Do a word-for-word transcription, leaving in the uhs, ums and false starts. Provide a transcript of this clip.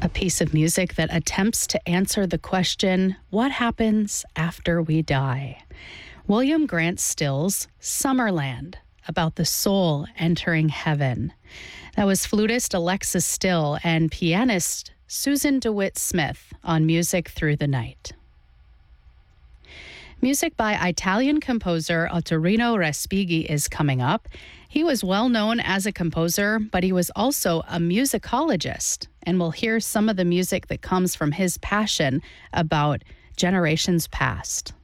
A piece of music that attempts to answer the question, what happens after we die? William Grant Still's Summerland, about the soul entering heaven. That was flutist Alexis Still and pianist Susan DeWitt Smith on Music Through the Night. Music by Italian composer Ottorino Respighi is coming up. He was well known as a composer, but he was also a musicologist, and we'll hear some of the music that comes from his passion about generations past.